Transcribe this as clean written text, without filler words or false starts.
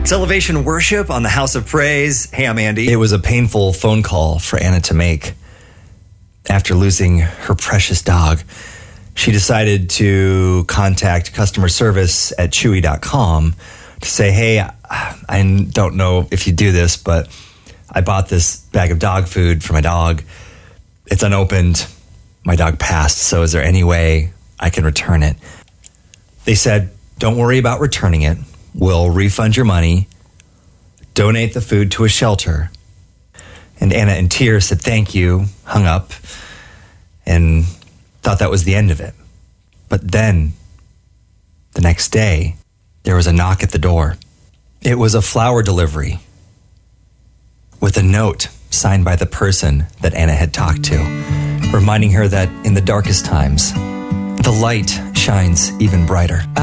It's Elevation Worship on the House of Praise. Hey, I'm Andy. It was a painful phone call for Anna to make. After losing her precious dog, she decided to contact customer service at Chewy.com to say, hey, I don't know if you do this, but I bought this bag of dog food for my dog. It's unopened. My dog passed, so is there any way I can return it? They said, don't worry about returning it. We'll refund your money, donate the food to a shelter. And Anna, in tears, said thank you, hung up, and thought that was the end of it. But then, the next day, there was a knock at the door. It was a flower delivery with a note signed by the person that Anna had talked to, reminding her that in the darkest times, the light shines even brighter.